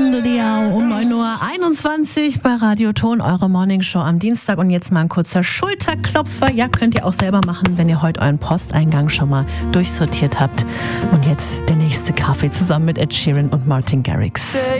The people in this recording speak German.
Chandelier um 9:21 Uhr bei Radio Ton, eure Morningshow am Dienstag. Und jetzt mal ein kurzer Schulterklopfer. Ja, könnt ihr auch selber machen, wenn ihr heute euren Posteingang schon mal durchsortiert habt. Und jetzt der nächste Kaffee zusammen mit Ed Sheeran und Martin Garrix.